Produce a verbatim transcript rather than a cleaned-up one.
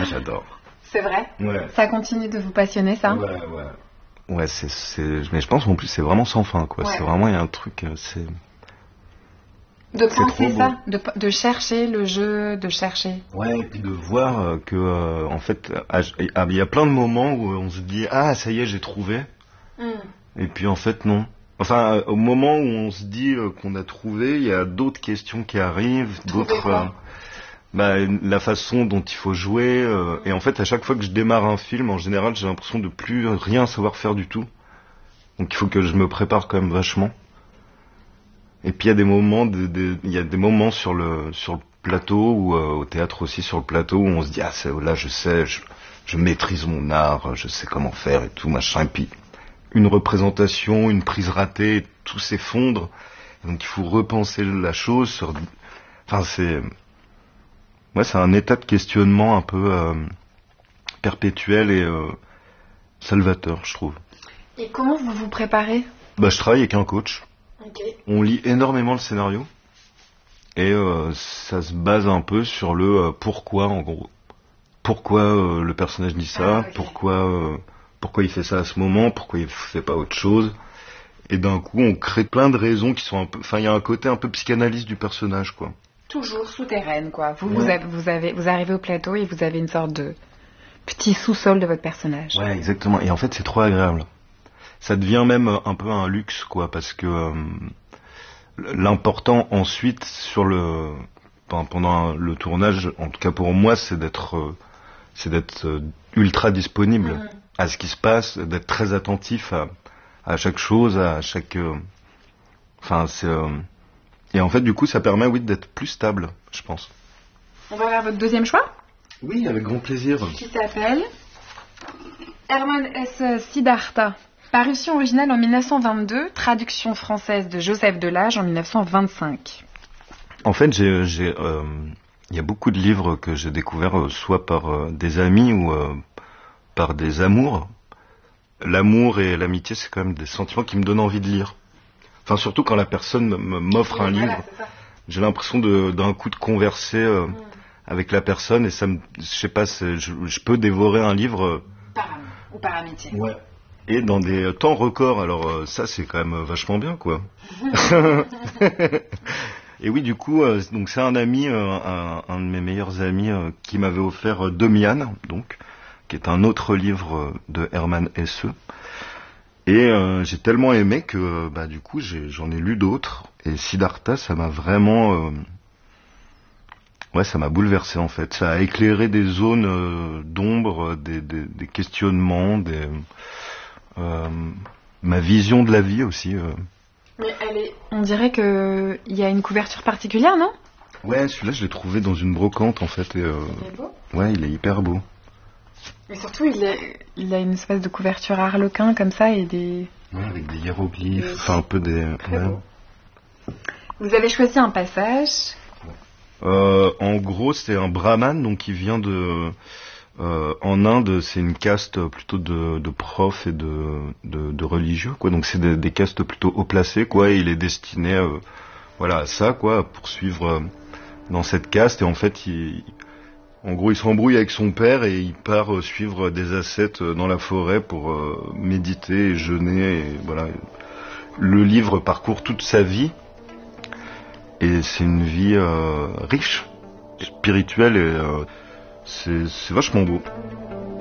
j'adore. C'est vrai? Ouais. Ça continue de vous passionner, ça? Ouais, ouais. Ouais, c'est, c'est... Mais je pense qu'en plus, c'est vraiment sans fin, quoi. Ouais. C'est vraiment, il y a un truc, c'est... De penser ça, de, de chercher le jeu, de chercher. Ouais, et puis de voir euh, que, euh, en fait, il y a plein de moments où on se dit « Ah, ça y est, j'ai trouvé. Mm. » Et puis en fait, non. Enfin, au moment où on se dit euh, qu'on a trouvé, il y a d'autres questions qui arrivent, Trouver d'autres... Euh, bah, la façon dont il faut jouer. Euh, et en fait, à chaque fois que je démarre un film, en général, j'ai l'impression de plus rien savoir faire du tout. Donc il faut que je me prépare quand même vachement. Et puis il y a des moments, de, de, il y a des moments sur le sur le plateau ou euh, au théâtre aussi sur le plateau où on se dit ah c'est, là je sais, je, je maîtrise mon art, je sais comment faire et tout machin. Et puis une représentation, une prise ratée, tout s'effondre. Donc il faut repenser la chose. Sur, enfin c'est, ouais c'est un état de questionnement un peu euh, perpétuel et euh, salvateur, je trouve. Et comment vous vous préparez ? Bah je travaille avec un coach. Okay. On lit énormément le scénario et euh, ça se base un peu sur le euh, pourquoi en gros. Pourquoi euh, le personnage dit ça, ah, okay. pourquoi euh, pourquoi il fait ça à ce moment, pourquoi il fait pas autre chose. Et d'un coup, on crée plein de raisons qui sont un peu, enfin il y a un côté un peu psychanalyse du personnage quoi. Toujours souterraine quoi. Vous ouais. vous, avez, vous avez vous arrivez au plateau et vous avez une sorte de petit sous-sol de votre personnage. Ouais, exactement. Et en fait, c'est trop agréable. Ça devient même un peu un luxe, quoi, parce que euh, l'important ensuite sur le pendant le tournage, en tout cas pour moi, c'est d'être euh, c'est d'être euh, ultra disponible mmh. à ce qui se passe, d'être très attentif à, à chaque chose, à chaque. Enfin, euh, c'est euh, et en fait, du coup, ça permet, oui, d'être plus stable, je pense. On va vers votre deuxième choix ? Oui, avec grand plaisir. Qui s'appelle Hermann Hesse Siddhartha. Parution originale en dix-neuf cent vingt-deux, traduction française de Joseph Delage en dix-neuf cent vingt-cinq. En fait, j'ai, j'ai, euh, y a beaucoup de livres que j'ai découverts euh, soit par euh, des amis ou euh, par des amours. L'amour et l'amitié, c'est quand même des sentiments qui me donnent envie de lire. Enfin, surtout quand la personne m- m'offre un livre, voilà, j'ai l'impression de, d'un coup de converser euh, mmh. avec la personne et ça me, je sais pas, c'est, je, je peux dévorer un livre. Euh, par amour ou par amitié. Ouais. Et dans des temps records, alors euh, ça c'est quand même vachement bien quoi. Et oui du coup, euh, donc c'est un ami, euh, un, un de mes meilleurs amis euh, qui m'avait offert euh, Demian, donc, qui est un autre livre euh, de Hermann Hesse. Et euh, j'ai tellement aimé que bah du coup j'ai, j'en ai lu d'autres. Et Siddhartha, ça m'a vraiment, euh, ouais ça m'a bouleversé en fait. Ça a éclairé des zones euh, d'ombre, des, des, des questionnements, des Euh, ma vision de la vie aussi. Euh. Mais elle est... On dirait qu'il y a une couverture particulière, non ? Ouais, celui-là, je l'ai trouvé dans une brocante, en fait. Et, euh... Il est beau ? Ouais, il est hyper beau. Mais surtout, il, est... il a une espèce de couverture harlequin, comme ça, et des... Ouais, avec des hiéroglyphes, enfin un peu des... Très ouais. beau. Vous avez choisi un passage. Euh, en gros, c'est un brahman, donc qui vient de... Euh, en Inde, c'est une caste plutôt de, de profs et de, de, de religieux, quoi. Donc c'est des, des castes plutôt haut placées, quoi. Et il est destiné, euh, voilà, à ça, quoi, à poursuivre euh, dans cette caste. Et en fait, il, en gros, il s'embrouille avec son père et il part euh, suivre des ascètes euh, dans la forêt pour euh, méditer et jeûner. Et voilà, le livre parcourt toute sa vie et c'est une vie euh, riche, spirituelle et euh, C'est, c'est vachement beau.